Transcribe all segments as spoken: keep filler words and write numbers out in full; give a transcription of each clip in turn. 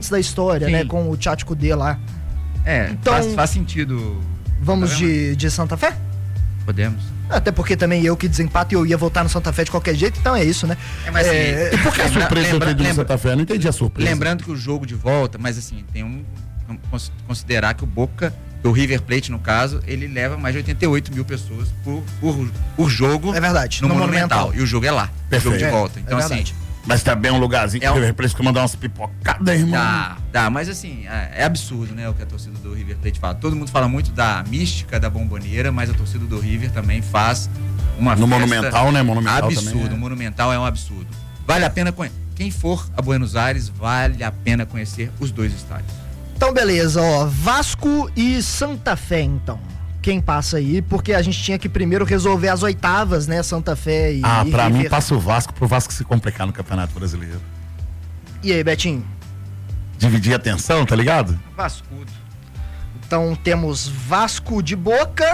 da história, Sim. né? Com o Tchatcho Kudê lá. É, então, faz, faz sentido. Vamos tá de, de Santa Fé? Podemos. Até porque também eu que desempato e eu ia votar no Santa Fé de qualquer jeito, então é isso, né? É, mas assim, É, E por que a Lembra- surpresa lembra- do do lembra- Santa Fé? Eu não entendi a surpresa. Lembrando que o jogo de volta, mas assim, tem um. Vamos considerar que o Boca, o River Plate, no caso, ele leva mais de oitenta e oito mil pessoas por, por, por jogo É verdade, no, no Monumental. Monumental. E o jogo é lá. Perfeito. O jogo de É, volta. é Então, assim. verdade. Mas também é um lugarzinho que É o um- River Plate fica mandando umas pipocadas, irmão. Dá, dá, mas assim, é, é absurdo, né, o que a torcida do River Plate fala. Todo mundo fala muito da mística da Bomboneira, mas a torcida do River também faz uma No festa Monumental, né? Monumental absurdo. também é. O Monumental é um absurdo. Vale a pena conhecer. Quem for a Buenos Aires, vale a pena conhecer os dois estádios. Então, beleza, ó. Vasco e Santa Fé, então. Quem passa aí? Porque a gente tinha que primeiro resolver as oitavas, né? Santa Fé e Ah, e pra River. mim passa o Vasco pro Vasco se complicar no Campeonato Brasileiro. E aí, Betinho? Dividir a atenção, tá ligado? Vascudo. Então temos Vasco de Boca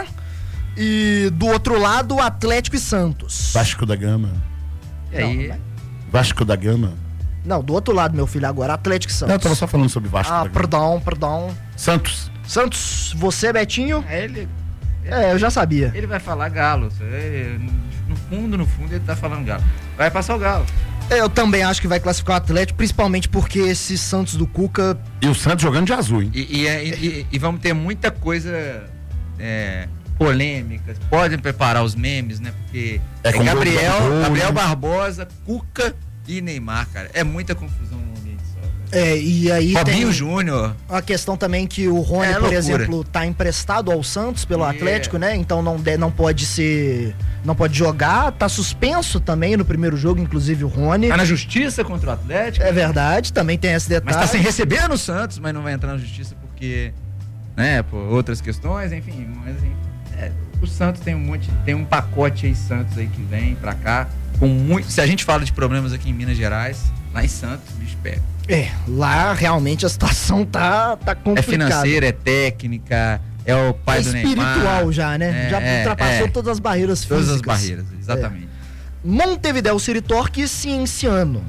e do outro lado Atlético e Santos. Vasco da Gama. E aí, Não, Vasco da Gama. Não, do outro lado, meu filho, agora Atlético e Santos. Não, eu tava só falando sobre Vasco Ah, da Gama. perdão, perdão. Santos. Santos, você, Betinho? é ele, É, eu já sabia. ele vai falar Galo. Ele, no fundo, no fundo, ele tá falando Galo. Vai passar o Galo. Eu também acho que vai classificar o Atlético, principalmente porque esse Santos do Cuca... E o Santos jogando de azul, hein? E, e, é- e- e vamos ter muita coisa é, polêmica. Podem preparar os memes, né? Porque É é, com Gabriel, gol do Gabigol, Gabriel né? Barbosa, Cuca e Neymar, cara. É muita confusão no ambiente só. cara. É, e aí Robinho tem Júnior. a questão também que o Rony, É por loucura. exemplo, tá emprestado ao Santos pelo É. Atlético, né? Então não, de- não pode ser... Não pode jogar, tá suspenso também no primeiro jogo, inclusive o Rony. Tá na justiça contra o Atlético. É verdade, também tem esse detalhe. Mas tá sem receber no Santos, mas não vai entrar na justiça porque, né, por outras questões, enfim. Mas assim, é, o Santos tem um monte, tem um pacote aí Santos aí que vem pra cá com muito. Se a gente fala de problemas aqui em Minas Gerais, lá em Santos, o bicho pega. É, lá realmente a situação tá, tá É complicada. financeira, é técnica, é o pai É do Neymar. espiritual já, né? É, já é, ultrapassou é. todas as barreiras Todas físicas. as barreiras, exatamente. Montevidéu, Siritorque e Cienciano.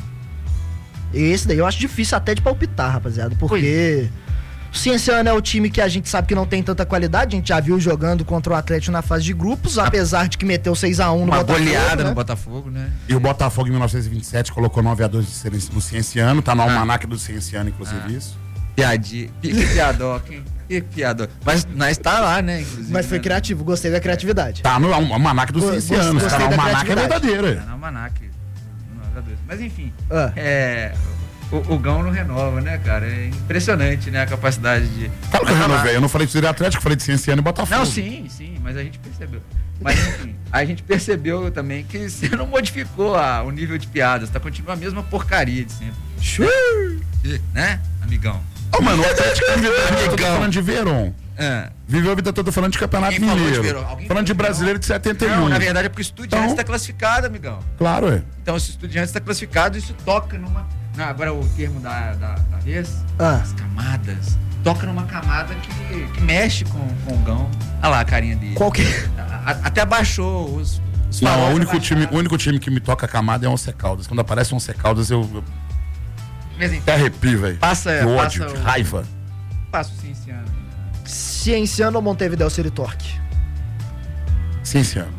Esse daí eu acho difícil até de palpitar, rapaziada, porque o Cienciano é o time que a gente sabe que não tem tanta qualidade, a gente já viu jogando contra o Atlético na fase de grupos, apesar de que meteu seis a um no Uma Botafogo, goleada né? no Botafogo, né? E o Botafogo em mil novecentos e vinte e sete colocou nove a dois de diferença no Cienciano. Tá no Ah. almanaque do Cienciano, inclusive, Ah. isso. Piadinha. Que piadoca, hein? Que piadoca. Mas nós tá lá, né? Inclusive, Mas foi né? criativo, gostei da criatividade. Tá no al- almanaque do Go- Cienciano. gostei Tá no da almanaque é criatividade. verdadeiro. Tá no almanaque. nove a dois. Mas enfim, Ah. é, o, o Gão não renova, né, cara? É impressionante, né, a capacidade de... Claro que eu Mas tá lá. renovei. Eu não falei de Atlético, eu falei de Cienciano e Botafogo. Não, sim, sim, mas a gente percebeu. Mas enfim, a gente percebeu também que você não modificou a- o nível de piadas, tá? Continua a mesma porcaria de sempre. Né, amigão? Ô, mano, o Atlético viveu a vida toda Amigão. falando de Verón. É. Viveu a vida toda falando de Campeonato Quem falou de Mineiro. Verón? Alguém Falando de falou de brasileiro de setenta e um. Não, na verdade é porque o Estudiantes Então- está classificado, amigão. Claro, é. Então, se o Estudiantes está classificado, isso toca numa... Não, agora o termo da, da, da vez, Ah. as camadas. Toca numa camada que, que mexe com, com o Gão. Olha lá a carinha dele. Qual que A- a- até abaixou os... os Não, faróis o único, abaixaram. time, o único time que me toca a camada é o Once Caldas. Quando aparece o Once Caldas, eu, eu Mas enfim, até arrepio, velho. Passa- De ódio, passa de o- raiva. passa o Cienciano. Cienciano ou Montevidéu, Siritorque? Cienciano.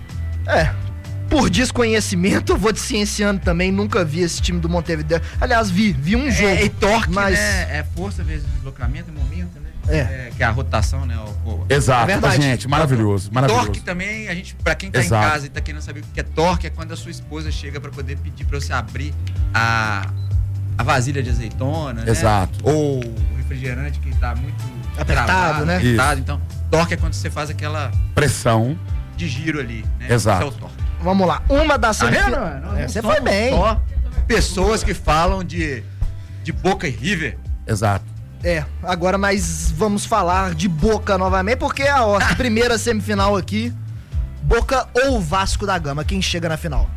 É. Por desconhecimento, eu vou de Cienciano também. Nunca vi esse time do Montevidéu. Aliás, vi, vi um jogo. É, e torque, mas... né? É força vezes deslocamento, momento, né? É. Que é a rotação, né? O, o- Exato, É verdade. gente. Maravilhoso, maravilhoso. Torque também, a gente, pra quem tá Exato. em casa e tá querendo saber o que é torque, é quando a sua esposa chega pra poder pedir pra você abrir a, a vasilha de azeitona, né? Exato. Ou o refrigerante que tá muito Apertado, travado, né? apertado. Então, torque é quando você faz aquela Pressão. de giro ali, né? Exato. Esse é o torque. Vamos lá. Uma das Tá vendo? semifinais. Nós É, não você somos foi bem. Só pessoas que falam de, de Boca e River. Exato. É, agora mas vamos falar de Boca novamente, porque é a ó, primeira semifinal aqui, Boca ou Vasco da Gama, quem chega na final?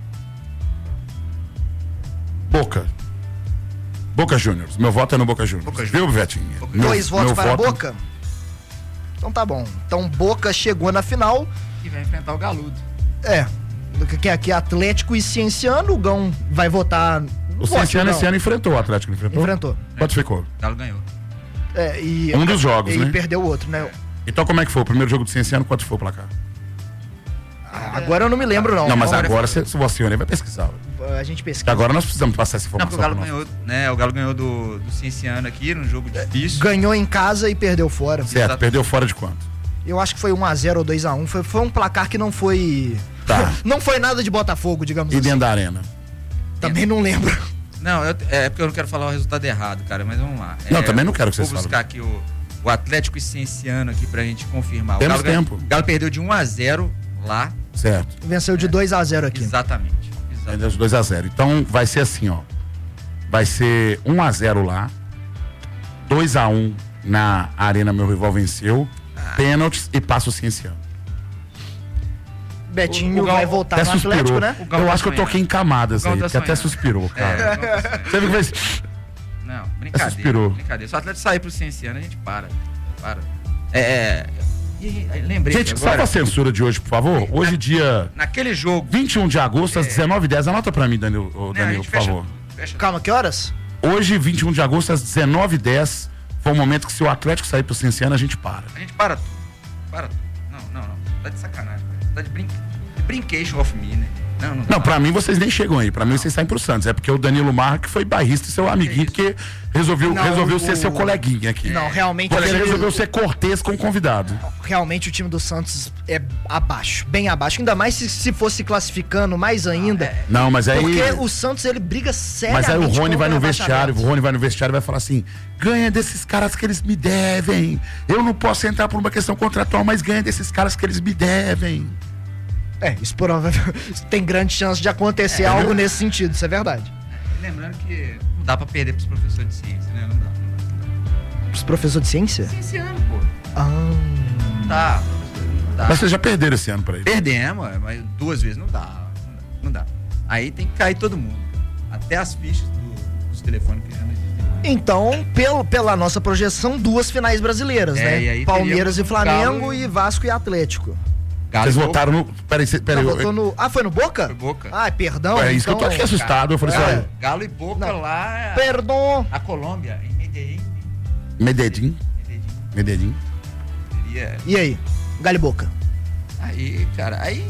Boca. Boca Juniors. Meu voto é no Boca Juniors. Boca Viu, Vetinho? Boca Meu- Dois votos meu para voto- Boca? Então tá bom. Então Boca chegou na final. Que vai enfrentar o Galudo. É, que aqui é Atlético e Cienciano. O Gão vai votar O Cienciano esse ano enfrentou o Atlético, não enfrentou? Enfrentou. Quanto ficou? O Galo ganhou. É, e, Um dos jogos, e né? E perdeu o outro, né? Então como é que foi? O primeiro jogo do Cienciano, quanto foi o placar? Ah, agora eu não me lembro, não. Não, mas Agora agora, se, se você vai pesquisar. a gente pesquisa. Que agora nós precisamos passar essa Não, porque informação. o Galo ganhou, né? O Galo ganhou do, do Cienciano aqui, num jogo difícil. Ganhou em casa e perdeu fora. Certo, Exato. perdeu fora de quanto? Eu acho que foi um a zero ou dois a um. Foi, foi um placar que não foi... Tá. Não foi nada de Botafogo, digamos E assim. dentro da arena? Também não lembro. Não, eu, é porque eu não quero falar o resultado errado, cara, mas vamos lá. Não, É, também não quero que vou vocês buscar aqui o, o Atlético e Cienciano aqui pra gente confirmar. Temos o Galo, tempo. O Galo perdeu de um a zero lá. Certo. Venceu de dois a zero aqui. Exatamente. exatamente. Perdeu de dois a zero. Então vai ser assim, ó. Vai ser um a zero lá. dois a um na Arena Meu Rival Venceu. Ah. Pênaltis e passa o Cienciano. Betinho O- o Gal- vai voltar Até no suspirou. Atlético, né? O Galo Eu tá acho que eu sonhando. toquei em camadas O Galo aí, tá porque até sonhando. suspirou, cara. É, o Galo tá sonhando. Você viu que fez... Não, brincadeira. Suspirou. Brincadeira. Se o Atlético sair pro Cienciano, a gente para. Para. É. é e, e, lembrei Gente, que salva agora, a censura de hoje, por favor. Hoje, dia naquele jogo. vinte e um de agosto, às dezenove e dez. Anota pra mim, Danilo, ô, né, a Danilo gente por fecha- favor. fecha- Calma, que horas? Hoje, vinte e um de agosto, às dezenove e dez, foi o momento que se o Atlético sair pro Cienciano, a gente para. A gente para tudo. Para tudo. Não, não, não. Tá de sacanagem, cara. Tá de brin... de brincation of me, né? Não, não. Não, pra mim vocês nem chegam aí. Pra mim vocês saem pro Santos. É porque o Danilo Marra que foi bairrista e seu amiguinho, porque resolveu, Não, resolveu o- ser seu coleguinha aqui. Não, realmente... Porque ele ele- resolveu ser cortês com o convidado. Realmente o time do Santos é abaixo, bem abaixo. Ainda mais se, se fosse classificando mais ainda. Não, mas aí. Porque o Santos, ele briga seriamente Mas aí o Rony vai contra no o vestiário, o rebaixamento. Rony vai no vestiário e vai falar assim: ganha desses caras que eles me devem. Eu não posso entrar por uma questão contratual, mas ganha desses caras que eles me devem. É, isso provavelmente tem grande chance de acontecer É, algo eu- nesse sentido, isso é verdade. Lembrando que não dá pra perder pros professores de ciência, né? Não dá. Não Os professores de ciência? dá. Cienciano, pô. Ah, Não dá, professor. Não dá. Mas vocês já perderam esse ano pra ele. Perdemos, mas duas vezes não dá. Não dá. Não dá. Aí tem que cair todo mundo. Até as fichas do- dos telefones que já não existem. então, pelo, pela nossa projeção, duas finais brasileiras, É, né? e aí Palmeiras e teríamos um Flamengo Galo e- e Vasco e Atlético. Galo Vocês e votaram no. Peraí, cê- peraí. Ah, eu- votou no... ah, foi no Boca? Foi Boca. Ah, perdão. É isso que eu tô então- aqui assustado. Eu falei assim: É. olha, Galo e Boca Não. lá. Perdão. A Colômbia, em Medellín. Medellín. Medellín. Medellín. Seria. E aí? Galo e Boca. Aí, cara, aí.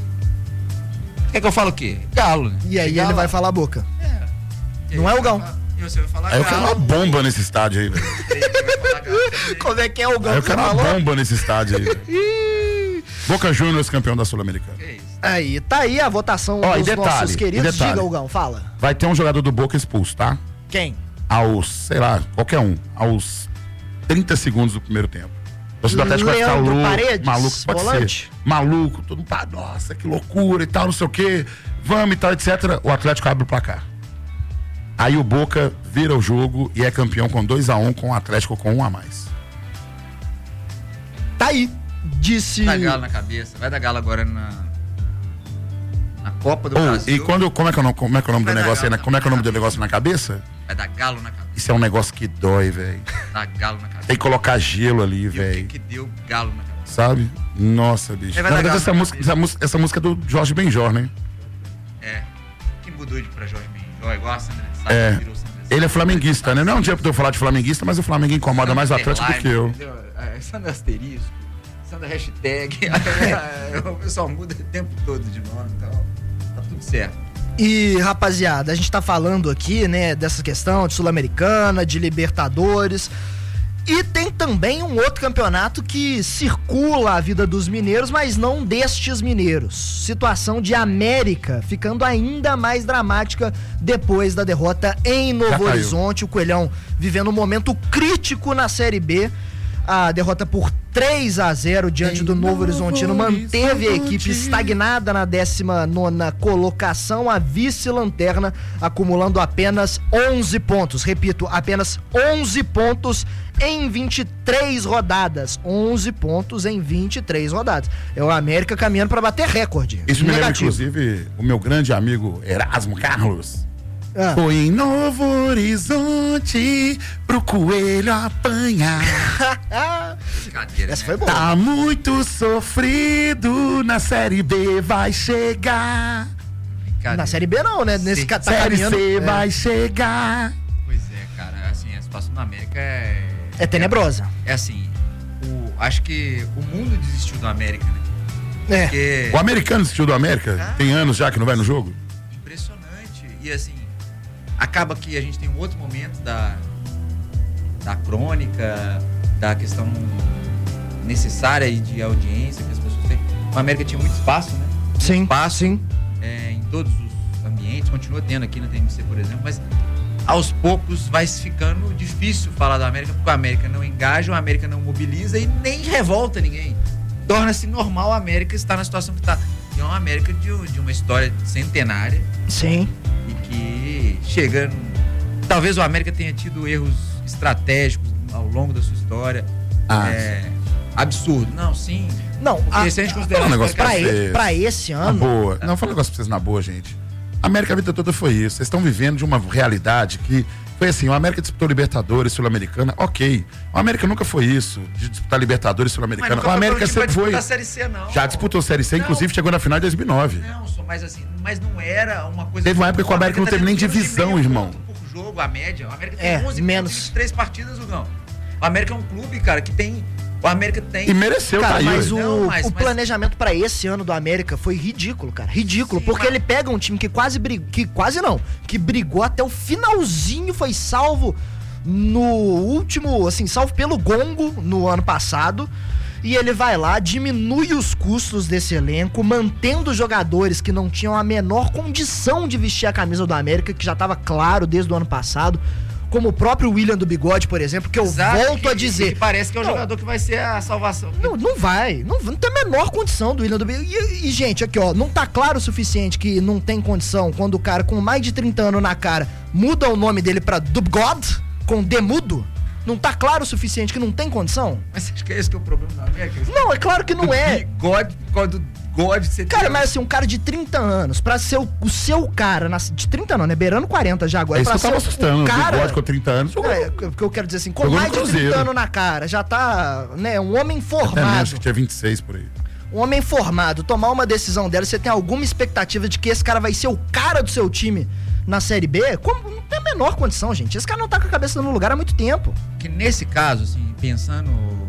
Quer que eu falo o quê? Galo, né? E aí Galo, ele vai falar Boca. É. E aí Não é o você vai Gão. falar- E você vai falar Aí eu quero uma Galo. bomba nesse estádio aí, velho. Você vai falar Galo também. Como é que é o Gão? Aí eu que você quero uma falou? bomba nesse estádio aí. velho. Ih, Boca Juniors, campeão da Sul-Americana. Que isso? Aí, tá aí a votação Ó, e dos detalhe, nossos e queridos. detalhe. Diga, Gão, fala. Vai ter um jogador do Boca expulso, tá? Quem? Aos, sei lá, qualquer um, aos trinta segundos do primeiro tempo. O torcedor do Atlético vai ficar Leandro louco, Paredes, maluco, pode volante? ser. Maluco, todo mundo, pá, nossa, que loucura e tal, não sei o quê. Vamos e tal, etcétera. O Atlético abre o placar. Aí o Boca vira o jogo e é campeão com dois a um, com o Atlético com um a mais. Tá aí. Disse. Vai dar Galo na cabeça. Vai dar Galo agora na. Na Copa do Oh, Brasil. e quando, como, é que é o nome, como é que é o nome do Vai dar negócio aí, Galo né? Como é que é o nome do na negócio na cabeça? Vai dar Galo na cabeça. Isso é um negócio que dói, velho. Dá Galo na cabeça. Tem que colocar gelo ali, E o que velho. que deu Galo na cabeça? Sabe? Nossa, bicho. Aí vai Na dar verdade, Galo essa na música, cabeça. essa, música, essa música é do Jorge Benjor, né? É. Quem mudou de pra Jorge Benjó? Igual a Sandra Sá, É. que virou Sandra Sá. Ele é flamenguista, né? Não é um dia pra eu falar de flamenguista, mas o Flamengo incomoda mais o Atlético do que eu. Entendeu? É, Sandra asterisco, Sandra hashtag. O pessoal muda o tempo todo de nome, então tá tudo certo. E, rapaziada, a gente tá falando aqui, né, dessa questão de Sul-Americana, de Libertadores. E tem também um outro campeonato que circula a vida dos mineiros, mas não destes mineiros. Situação de América, ficando ainda mais dramática depois da derrota em Novo caiu. Horizonte. O Coelhão vivendo um momento crítico na Série B. A derrota por três a zero diante Em do Novo Novo Horizontino manteve a equipe Horizonte. estagnada na décima nona colocação, a vice-lanterna, acumulando apenas onze pontos. Repito, apenas onze pontos em vinte e três rodadas. onze pontos em vinte e três rodadas. É o América caminhando para bater recorde. Isso me lembra, Negativo. inclusive, o meu grande amigo Erasmo Carlos. Ah. Foi em Novo Horizonte pro coelho apanhar. Brincadeira. Essa né? foi boa. Tá muito sofrido, na Série B vai chegar. brincadeira. Na Série B não, né? Nesse Sim. tá Série caminhando- C é. vai chegar. Pois é, cara, assim, a situação da América é... É tenebrosa. É assim, o, acho que o mundo desistiu do América, né? É. Porque... O americano assistiu do América? Ah. Tem anos já que não vai no jogo? Impressionante. E assim, acaba que a gente tem um outro momento da, da crônica, da questão necessária e de audiência que as pessoas têm. O América tinha muito espaço, né? Muito Sim, espaço sim. é, em todos os ambientes, continua tendo aqui na T M C, por exemplo, mas aos poucos vai ficando difícil falar da América, porque o América não engaja, o América não mobiliza e nem revolta ninguém. Torna-se normal a América estar na situação que está. E é uma América de, de uma história centenária Sim. e que chega... Talvez o América tenha tido erros estratégicos ao longo da sua história. Ah. É, absurdo. Não, sim. Não, Porque a- se a gente considerar... Fala um negócio pra, pra e- vocês. pra esse Na ano. boa. Não, fala um negócio pra vocês na boa, gente. A América a vida toda foi isso. Vocês estão vivendo de uma realidade que foi assim, o América disputou Libertadores, Sul-Americana, ok. O América nunca foi isso, de disputar Libertadores, Sul-Americana. O América sempre foi. Da Série C, não. Já disputou Série C, Não. inclusive chegou na final em dois mil e nove. Não, só, mas assim, mas não era uma coisa... Teve uma época que o América não teve nem tá tendo divisão, meio irmão. ponto por jogo, a média. O América tem É, onze menos. pontos em três partidas, Hugão. O América é um clube, cara, que tem... O América tem... E mereceu, Cara, tá aí. mas o, hoje. Não, mas- o mas- planejamento pra esse ano do América foi ridículo, cara. Ridículo. Sim, porque mas- ele pega um time que quase brigou. Que quase não. Que brigou até o finalzinho, foi salvo no último. Assim, salvo pelo gongo no ano passado. E ele vai lá, diminui os custos desse elenco, mantendo jogadores que não tinham a menor condição de vestir a camisa do América, que já tava claro desde o ano passado. Como o próprio William do Bigode, por exemplo, que eu Exato, volto que- a dizer. Que parece que é o Não. jogador que vai ser a salvação. Não, não vai. Não, não tem a menor condição do William do Bigode. E, e, gente, aqui, ó, não tá claro o suficiente que não tem condição quando o cara com mais de trinta anos na cara muda o nome dele pra Dubgod, com D mudo? Não tá claro o suficiente que não tem condição? Mas acho que é esse que é o problema da América. Não, é claro que não é. God, por causa do God que você Cara, tem. mas assim, um cara de trinta anos, pra ser o, o seu cara, na- de trinta não, né? Beirando quarenta já agora. É isso que pra eu tava ser o- assustando. o O cara, Bigode com trinta anos. jogou- É, porque eu quero dizer assim, com Jogou no mais de trinta Cruzeiro. anos na cara, já tá, né, um homem Até formado. menos, acho que tinha vinte e seis por aí. Um homem formado, tomar uma decisão dela, você tem alguma expectativa de que esse cara vai ser o cara do seu time na Série B? Como? Não tem a menor condição, gente. Esse cara não tá com a cabeça no lugar há muito tempo. Que nesse caso, assim, pensando,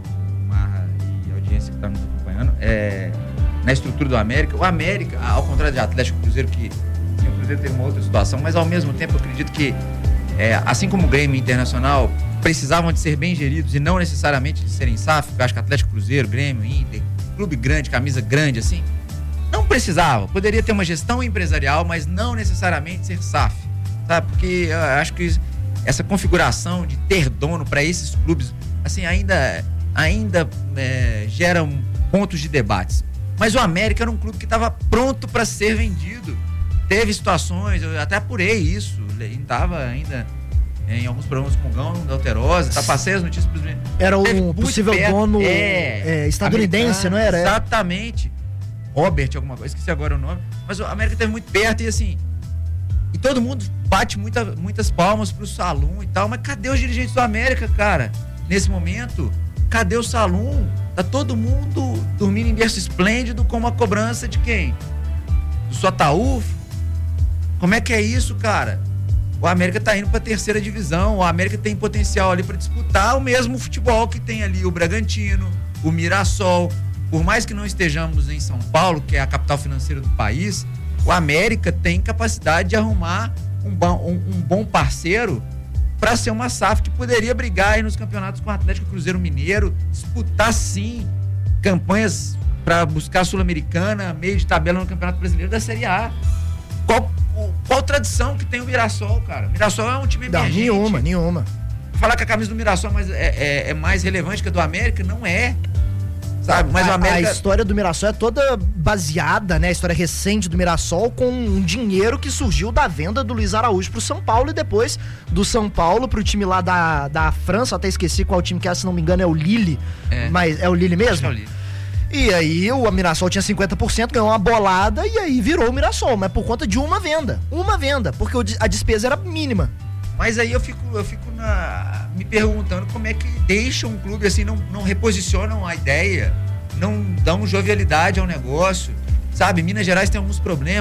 Marra e a audiência que tá nos acompanhando, é, na estrutura do América, o América, ao contrário de Atlético e Cruzeiro, que sim, o Cruzeiro tem uma outra situação, mas ao mesmo tempo eu acredito que, é, assim como o Grêmio e Internacional precisavam de ser bem geridos e não necessariamente de serem S A F, eu acho que Atlético, Cruzeiro, Grêmio, Inter, clube grande, camisa grande, assim, não precisava. Poderia ter uma gestão empresarial, mas não necessariamente ser S A F, sabe? Porque eu acho que essa configuração de ter dono para esses clubes, assim, ainda, ainda é, gera um pontos de debates. Mas o América era um clube que estava pronto para ser vendido. Teve situações, eu até apurei isso, estava ainda em alguns programas com o Gão, da Alterosa, tá, passei as notícias pros meninos. Era Teve um muito possível perto, dono é, é, estadunidense, americano, não era? Exatamente. Robert, alguma coisa, esqueci agora o nome. Mas o América esteve muito perto e assim. E todo mundo bate muita, muitas palmas pro Salum e tal. Mas cadê os dirigentes do América, cara? Nesse momento, cadê o Salum? Tá todo mundo dormindo em berço esplêndido com uma cobrança de quem? Do Sotaúfo? Como é que é isso, cara? O América tá indo pra terceira divisão. O América tem potencial ali pra disputar o mesmo futebol que tem ali o Bragantino, o Mirassol. Por mais que não estejamos em São Paulo, que é a capital financeira do país, o América tem capacidade de arrumar um bom, um, um bom parceiro para ser uma S A F que poderia brigar aí nos campeonatos com o Atlético Cruzeiro Mineiro, disputar sim campanhas para buscar a Sul-Americana, meio de tabela no Campeonato Brasileiro da Série A. Qual, qual tradição que tem o Mirassol, cara? O Mirassol é um time Não, emergente. nenhuma, nenhuma. Falar que a camisa do Mirassol é mais, é, é, é mais relevante que a do América, não é. Sabe? Mas a, o América... a história do Mirassol é toda baseada, né? A história recente do Mirassol com um dinheiro que surgiu da venda do Luiz Araújo pro São Paulo e depois do São Paulo pro time lá da, da França, até esqueci qual time que é, se não me engano é o Lille, É. mas é o Lille mesmo? Acho que é o Lille. E aí o Mirassol tinha cinquenta por cento, ganhou uma bolada e aí virou o Mirassol, mas por conta de uma venda, uma venda, porque o di- a despesa era mínima. Mas aí eu fico, eu fico na, me perguntando como é que deixam um clube assim, não, não reposicionam a ideia, não dão jovialidade ao negócio, sabe? Minas Gerais tem alguns problemas.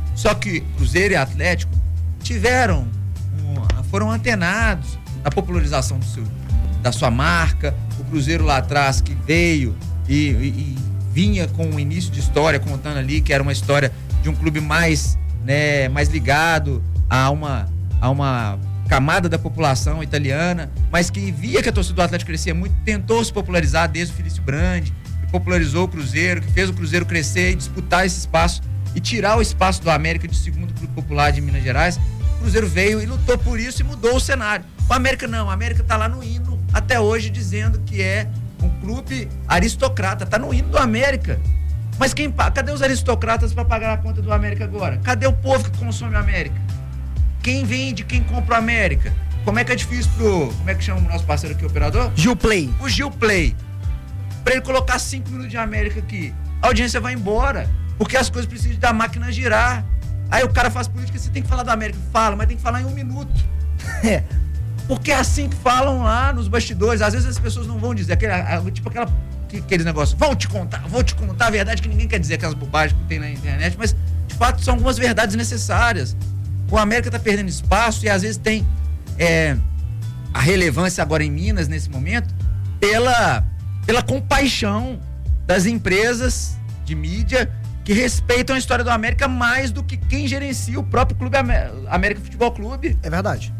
Só que Cruzeiro e Atlético tiveram, um, foram antenados na popularização do seu, da sua marca. O Cruzeiro lá atrás que veio e, e, e vinha com um início de história, contando ali que era uma história de um clube mais, né, mais ligado a uma, a uma camada da população italiana, mas que via que a torcida do Atlético crescia muito, tentou se popularizar desde o Felício Brandi, que popularizou o Cruzeiro, que fez o Cruzeiro crescer e disputar esse espaço e tirar o espaço do América de segundo clube popular de Minas Gerais. O Cruzeiro veio e lutou por isso e mudou o cenário. O América não, o América tá lá no hino até hoje dizendo que é um clube aristocrata, tá no hino do América. Mas quem paga? Cadê os aristocratas para pagar a conta do América agora? Cadê o povo que consome o América? Quem vende, quem compra o América? Como é que é difícil pro... Como é que chama o nosso parceiro aqui, o operador? Gil Play. O Gil Play. Pra ele colocar cinco minutos de América aqui, a audiência vai embora, porque as coisas precisam da máquina girar. Aí o cara faz política, você tem que falar da América. Fala, mas tem que falar em um minuto. É. Porque é assim que falam lá nos bastidores. Às vezes as pessoas não vão dizer, aquele, tipo aquela, aqueles negócios, vão te contar, vou te contar a verdade que ninguém quer dizer, aquelas bobagens que tem na internet, mas de fato são algumas verdades necessárias. O América tá perdendo espaço e às vezes tem é, a relevância agora em Minas, nesse momento, pela, pela compaixão das empresas de mídia que respeitam a história do América mais do que quem gerencia o próprio clube América Futebol Clube. É verdade.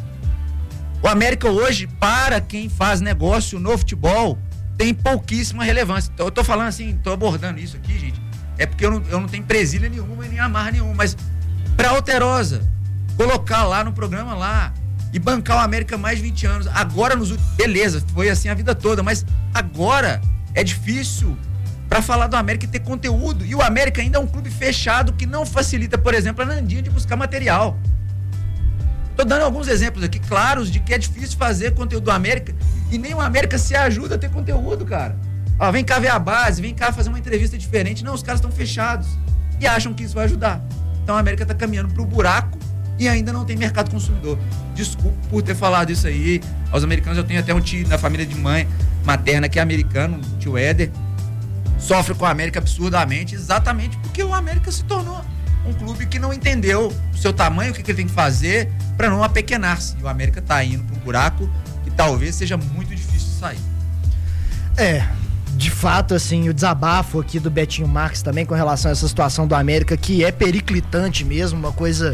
O América hoje, para quem faz negócio no futebol, tem pouquíssima relevância. Eu tô falando assim, tô abordando isso aqui, gente, é porque eu não, eu não tenho presilha nenhuma e nem amarra nenhuma, mas pra Alterosa colocar lá no programa lá e bancar o América mais de vinte anos, agora nos últimos, beleza, foi assim a vida toda, mas agora é difícil pra falar do América e ter conteúdo, e o América ainda é um clube fechado que não facilita, por exemplo, a Nandinha de buscar material. Tô dando alguns exemplos aqui claros de que é difícil fazer conteúdo do América e nem o América se ajuda a ter conteúdo, cara. Ó, vem cá ver a base, vem cá fazer uma entrevista diferente. Não, os caras estão fechados e acham que isso vai ajudar. Então a América tá caminhando pro buraco e ainda não tem mercado consumidor. Desculpa por ter falado isso aí. Aos americanos, eu tenho até um tio na família de mãe materna que é americano, o tio Éder, sofre com a América absurdamente, exatamente porque o América se tornou um clube que não entendeu o seu tamanho, o que, que ele tem que fazer para não apequenar-se. E o América tá indo para um buraco que talvez seja muito difícil de sair. É, de fato, assim, o desabafo aqui do Betinho Marques também com relação a essa situação do América, que é periclitante mesmo, uma coisa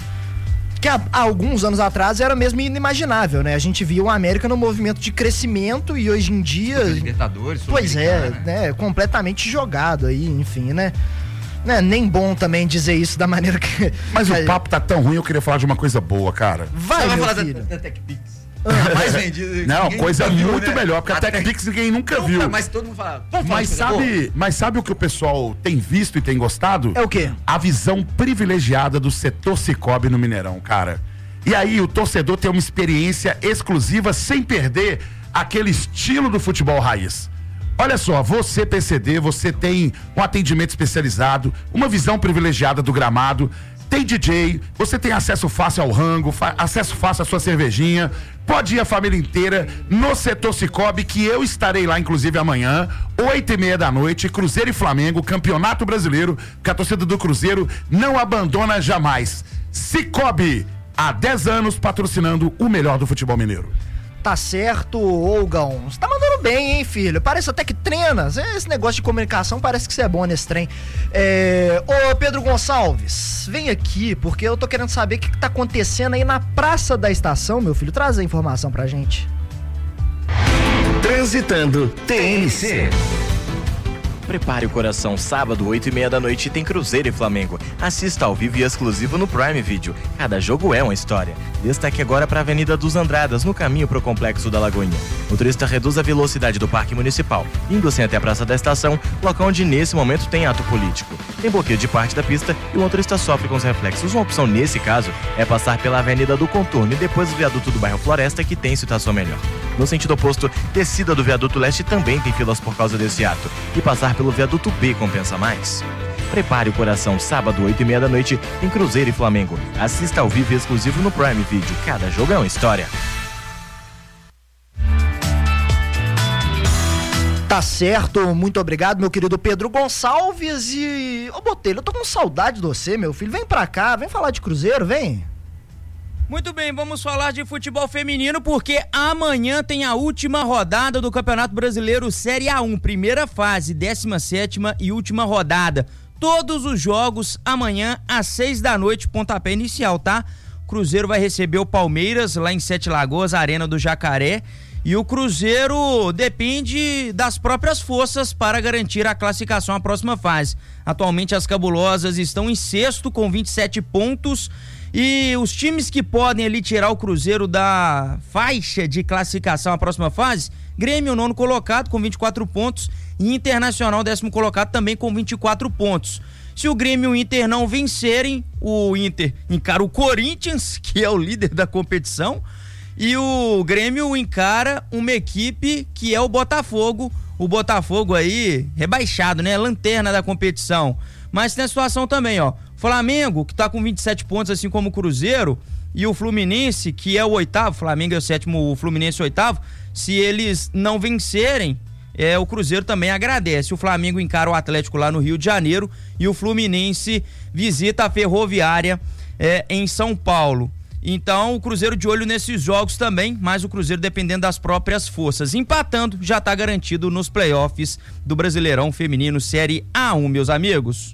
que há, há alguns anos atrás era mesmo inimaginável, né? A gente via o América no movimento de crescimento e hoje em dia... Libertadores, pois é, né? Completamente jogado aí, enfim, né? Não é nem bom também dizer isso da maneira que... Mas o papo tá tão ruim, eu queria falar de uma coisa boa, cara. Vai, vai meu falar filho. da, da TechPix. Ah, mais vendido. Não, coisa viu, muito né? melhor, porque a, a TechPix ninguém nunca não, viu. Mas todo mundo fala. Vamos falar Mas de coisa sabe, boa? mas sabe o que o pessoal tem visto e tem gostado? É o quê? A visão privilegiada do setor Cicobi no Mineirão, cara. E aí o torcedor tem uma experiência exclusiva sem perder aquele estilo do futebol raiz. Olha só, você P C D, você tem um atendimento especializado, uma visão privilegiada do gramado, tem D J, você tem acesso fácil ao rango, fa- acesso fácil à sua cervejinha, pode ir a família inteira no setor Cicobi, que eu estarei lá inclusive amanhã, oito e meia da noite, Cruzeiro e Flamengo, Campeonato Brasileiro, que a torcida do Cruzeiro não abandona jamais. Cicobi, há dez anos patrocinando o melhor do futebol mineiro. Tá certo, Olgão. Você tá mandando bem, hein, filho? Parece até que treina. Esse negócio de comunicação parece que você é bom nesse trem. É... Ô, Pedro Gonçalves, vem aqui, porque eu tô querendo saber o que, que tá acontecendo aí na Praça da Estação, meu filho. Traz a informação pra gente. Transitando T N C. Prepare o coração, sábado, oito e meia da noite, tem Cruzeiro e Flamengo. Assista ao vivo e exclusivo no Prime Video. Cada jogo é uma história. Destaque agora para a Avenida dos Andradas, no caminho para o Complexo da Lagoinha. O motorista reduz a velocidade do Parque Municipal, indo assim até a Praça da Estação, local onde nesse momento tem ato político. Tem bloqueio de parte da pista e o motorista sofre com os reflexos. Uma opção nesse caso é passar pela Avenida do Contorno e depois o viaduto do bairro Floresta, que tem situação melhor. No sentido oposto, descida do viaduto leste também tem filas por causa desse ato. E passar pelo viaduto B compensa mais. Prepare o coração, sábado, oito e meia da noite, em Cruzeiro e Flamengo. Assista ao vivo e exclusivo no Prime Video. Cada jogo é uma história. Tá certo, muito obrigado, meu querido Pedro Gonçalves. E, ô Botelho, eu tô com saudade de você, meu filho. Vem pra cá, vem falar de Cruzeiro, vem. Muito bem, vamos falar de futebol feminino porque amanhã tem a última rodada do Campeonato Brasileiro Série A um, primeira fase, décima sétima e última rodada. Todos os jogos amanhã às seis da noite, pontapé inicial, tá? O Cruzeiro vai receber o Palmeiras lá em Sete Lagoas, Arena do Jacaré. E o Cruzeiro depende das próprias forças para garantir a classificação à próxima fase. Atualmente as cabulosas estão em sexto com vinte e sete pontos e os times que podem ali tirar o Cruzeiro da faixa de classificação à próxima fase, Grêmio nono colocado com vinte e quatro pontos e Internacional décimo colocado também com vinte e quatro pontos. Se o Grêmio e o Inter não vencerem, o Inter encara o Corinthians, que é o líder da competição, e o Grêmio encara uma equipe que é o Botafogo. O Botafogo aí, rebaixado, né? Lanterna da competição. Mas tem a situação também, ó. Flamengo, que tá com vinte e sete pontos, assim como o Cruzeiro, e o Fluminense, que é o oitavo, Flamengo é o sétimo, o Fluminense é o oitavo. Se eles não vencerem, é, o Cruzeiro também agradece. O Flamengo encara o Atlético lá no Rio de Janeiro e o Fluminense visita a Ferroviária é, em São Paulo. Então o Cruzeiro de olho nesses jogos também, mas o Cruzeiro dependendo das próprias forças. Empatando, já está garantido nos playoffs do Brasileirão Feminino Série A um, meus amigos.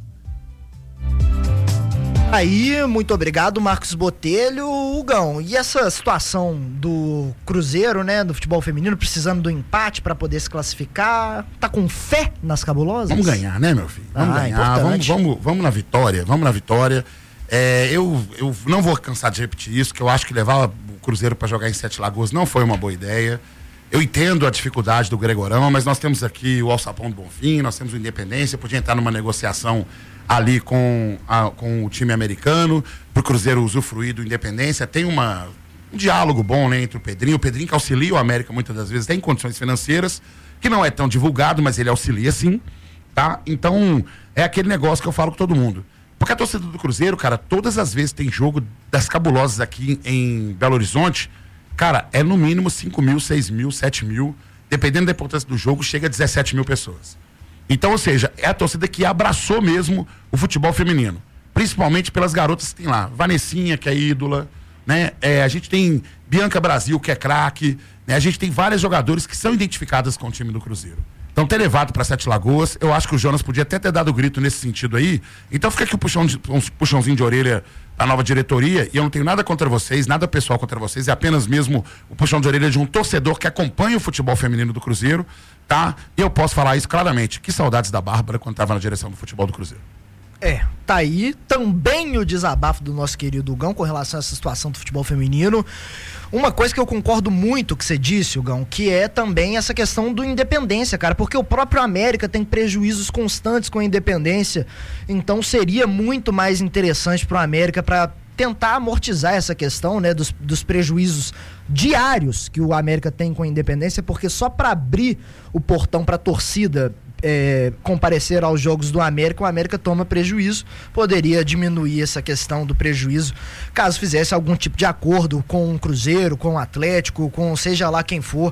Aí, muito obrigado, Marcos Botelho. Hugão, e essa situação do Cruzeiro, né, do futebol feminino, precisando do empate para poder se classificar, tá com fé nas cabulosas? Vamos ganhar, né, meu filho? Vamos ah, ganhar, vamos, vamos, vamos na vitória, vamos na vitória. É, eu, eu não vou cansar de repetir isso, que eu acho que levar o Cruzeiro para jogar em Sete Lagoas não foi uma boa ideia. Eu entendo a dificuldade do Gregorão, mas nós temos aqui o Alçapão do Bonfim, nós temos o Independência, podia entrar numa negociação ali com, a, com o time americano, para o Cruzeiro usufruir do Independência. Tem uma, um diálogo bom, né, entre o Pedrinho, o Pedrinho que auxilia o América muitas das vezes, tem condições financeiras, que não é tão divulgado, mas ele auxilia sim, tá? Então, é aquele negócio que eu falo com todo mundo. Porque a torcida do Cruzeiro, cara, todas as vezes tem jogo das cabulosas aqui em Belo Horizonte, cara, é no mínimo cinco mil, seis mil, sete mil, dependendo da importância do jogo, chega a dezessete mil pessoas. Então, ou seja, é a torcida que abraçou mesmo o futebol feminino, principalmente pelas garotas que tem lá, Vanessinha, que é ídola, né? É, a gente tem Bianca Brasil, que é craque, né? A gente tem várias jogadoras que são identificadas com o time do Cruzeiro. Então, ter levado para Sete Lagoas, eu acho que o Jonas podia até ter dado o grito nesse sentido aí. Então, fica aqui um, puxão de, um puxãozinho de orelha da nova diretoria. E eu não tenho nada contra vocês, nada pessoal contra vocês. É apenas mesmo o puxão de orelha de um torcedor que acompanha o futebol feminino do Cruzeiro, tá? E eu posso falar isso claramente. Que saudades da Bárbara quando estava na direção do futebol do Cruzeiro. É, tá aí também o desabafo do nosso querido Hugão com relação a essa situação do futebol feminino. Uma coisa que eu concordo muito que você disse, Hugão, que é também essa questão do Independência, cara, porque o próprio América tem prejuízos constantes com a Independência, então seria muito mais interessante pro América para tentar amortizar essa questão, né, dos, dos prejuízos diários que o América tem com a Independência, porque só para abrir o portão para a torcida É, comparecer aos jogos do América, o América toma prejuízo, poderia diminuir essa questão do prejuízo caso fizesse algum tipo de acordo com o Cruzeiro, com o Atlético, com seja lá quem for,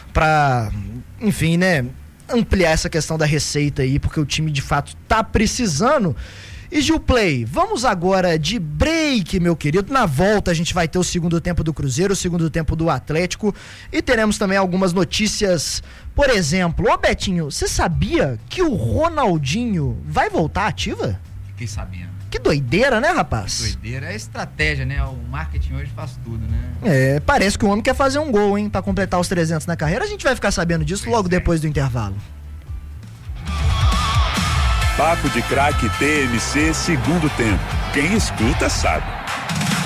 para, enfim, né, ampliar essa questão da receita aí, porque o time de fato tá precisando. E Gilplay, vamos agora de break, meu querido. Na volta a gente vai ter o segundo tempo do Cruzeiro, o segundo tempo do Atlético e teremos também algumas notícias. Por exemplo, ô Betinho, você sabia que o Ronaldinho vai voltar ativa? Fiquei sabendo. Que doideira, né, rapaz? Que doideira. É estratégia, né? O marketing hoje faz tudo, né? É, parece que o homem quer fazer um gol, hein, pra completar os trezentos na carreira. A gente vai ficar sabendo disso pois logo é. depois do intervalo. Papo de Craque T M C, segundo tempo. Quem escuta sabe.